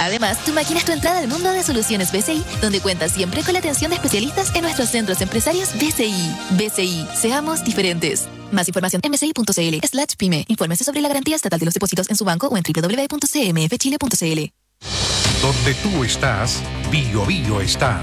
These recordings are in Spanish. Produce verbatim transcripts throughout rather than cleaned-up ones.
Además, tu máquina es tu entrada al mundo de soluciones B C I, donde cuentas siempre con la atención de especialistas en nuestros centros empresarios B C I. B C I, seamos diferentes. Más información en bci.cl slash pyme. Infórmese sobre la garantía estatal de los depósitos en su banco o en doble u doble u doble u punto c m f chile punto c l. Donde tú estás, Bio Bio está.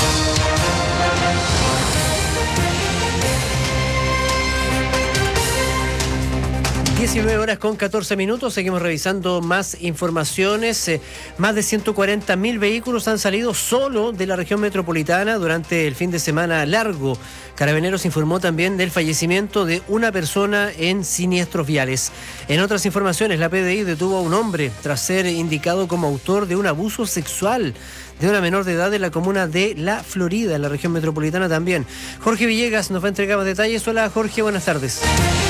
diecinueve horas con catorce minutos, seguimos revisando más informaciones. Eh, más de ciento cuarenta mil vehículos han salido solo de la región metropolitana durante el fin de semana largo. Carabineros informó también del fallecimiento de una persona en siniestros viales. En otras informaciones, la P D I detuvo a un hombre tras ser indicado como autor de un abuso sexual de una menor de edad en la comuna de La Florida, en la región metropolitana también. Jorge Villegas nos va a entregar más detalles. Hola Jorge, buenas tardes.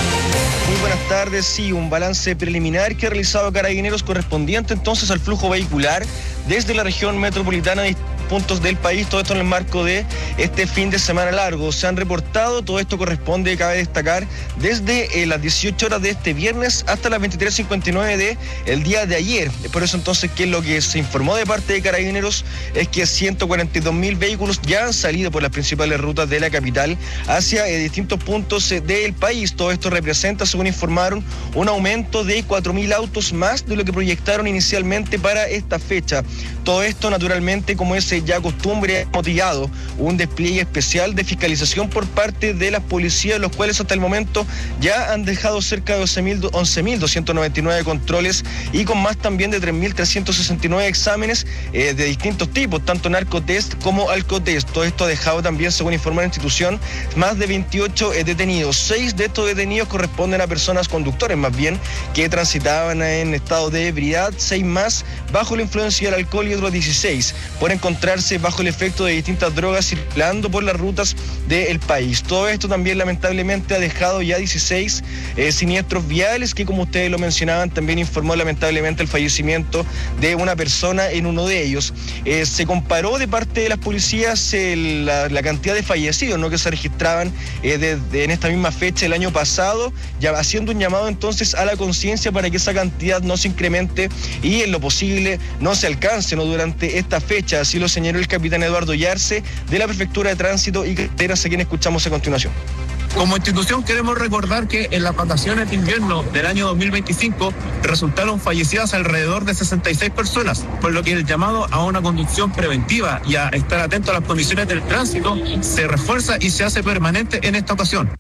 Muy buenas tardes. Sí, un balance preliminar que ha realizado Carabineros correspondiente entonces al flujo vehicular desde la región metropolitana de puntos del país, todo esto en el marco de este fin de semana largo. Se han reportado, todo esto corresponde, cabe destacar, desde eh, las dieciocho horas de este viernes hasta las veintitrés cincuenta y nueve de el día de ayer. Por eso entonces, que lo que se informó de parte de Carabineros es que ciento cuarenta y dos mil vehículos ya han salido por las principales rutas de la capital hacia eh, distintos puntos eh, del país. Todo esto representa, según informaron, un aumento de cuatro mil autos más de lo que proyectaron inicialmente para esta fecha. Todo esto, naturalmente, como es ya costumbre, ha motivado un despliegue especial de fiscalización por parte de las policías, los cuales hasta el momento ya han dejado cerca de once mil doscientos noventa y nueve controles y con más también de tres mil trescientos sesenta y nueve exámenes eh, de distintos tipos, tanto narcotest como alcotest. Todo esto ha dejado también, según informó la institución, más de veintiocho eh, detenidos. Seis de estos detenidos corresponden a personas conductores, más bien, que transitaban en estado de ebriedad, seis más bajo la influencia del alcohol y otros dieciséis por encontrarse bajo el efecto de distintas drogas circulando por las rutas del país. Todo esto también lamentablemente ha dejado ya dieciséis eh, siniestros viales, que como ustedes lo mencionaban, también informó lamentablemente el fallecimiento de una persona en uno de ellos. Eh, se comparó de parte de las policías eh, la, la cantidad de fallecidos, ¿no?, que se registraban eh, de, de, en esta misma fecha el año pasado, ya haciendo un llamado entonces a la conciencia para que esa cantidad no se incremente y en lo posible no se alcance, ¿no?, durante esta fecha. Así lo señaló el capitán Eduardo Yarse de la Prefectura de Tránsito y Carreteras, a quien escuchamos a continuación. Como institución queremos recordar que en las vacaciones de invierno del año dos mil veinticinco resultaron fallecidas alrededor de sesenta y seis personas, por lo que el llamado a una conducción preventiva y a estar atento a las condiciones del tránsito se refuerza y se hace permanente en esta ocasión.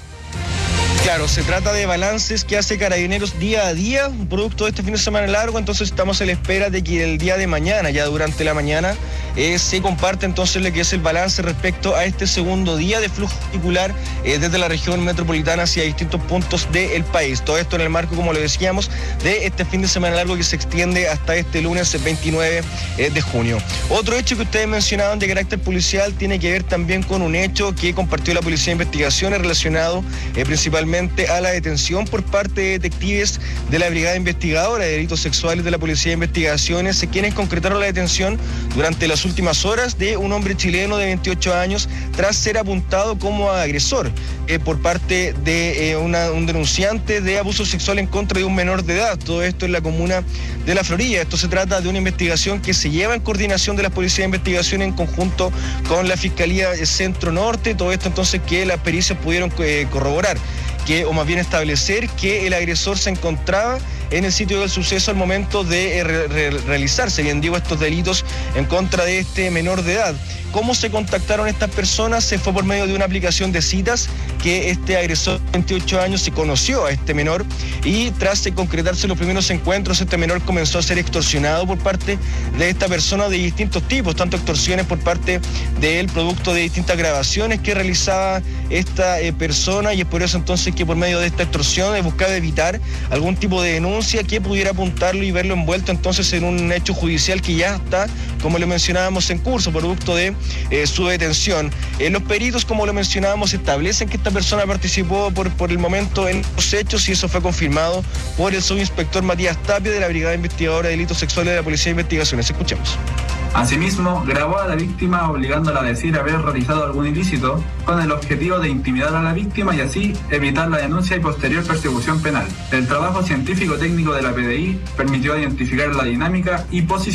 Claro, se trata de balances que hace Carabineros día a día, producto de este fin de semana largo, entonces estamos a la espera de que el día de mañana, ya durante la mañana, eh, se comparte entonces lo que es el balance respecto a este segundo día de flujo vehicular eh, desde la región metropolitana hacia distintos puntos del país. Todo esto en el marco, como lo decíamos, de este fin de semana largo que se extiende hasta este lunes veintinueve de junio. Otro hecho que ustedes mencionaban de carácter policial tiene que ver también con un hecho que compartió la Policía de Investigaciones relacionado eh, principalmente a la detención por parte de detectives de la Brigada Investigadora de Delitos Sexuales de la Policía de Investigaciones, quienes concretaron la detención durante las últimas horas de un hombre chileno de veintiocho años tras ser apuntado como agresor eh, por parte de eh, una, un denunciante de abuso sexual en contra de un menor de edad. Todo esto en la comuna de La Florida. Esto se trata de una investigación que se lleva en coordinación de la Policía de Investigación en conjunto con la Fiscalía Centro Norte. Todo esto entonces que las pericias pudieron eh, corroborar que, o más bien establecer que el agresor se encontraba en el sitio del suceso al momento de eh, re, re, realizarse, bien digo, estos delitos en contra de este menor de edad. ¿Cómo se contactaron estas personas? Se fue por medio de una aplicación de citas que este agresor de veintiocho años se conoció a este menor y tras concretarse los primeros encuentros, este menor comenzó a ser extorsionado por parte de esta persona de distintos tipos, tanto extorsiones por parte de él, producto de distintas grabaciones que realizaba esta eh, persona, y es por eso entonces que por medio de esta extorsión buscaba evitar algún tipo de denuncia que pudiera apuntarlo y verlo envuelto entonces en un hecho judicial que ya está, como lo mencionábamos, en curso, producto de eh, su detención. Eh, los peritos, como lo mencionábamos, establecen que esta persona participó por, por el momento en los hechos y eso fue confirmado por el subinspector Matías Tapia de la Brigada Investigadora de Delitos Sexuales de la Policía de Investigaciones. Escuchemos. Asimismo, grabó a la víctima obligándola a decir haber realizado algún ilícito con el objetivo de intimidar a la víctima y así evitar la denuncia y posterior persecución penal. El trabajo científico técnico de la P D I permitió identificar la dinámica y posición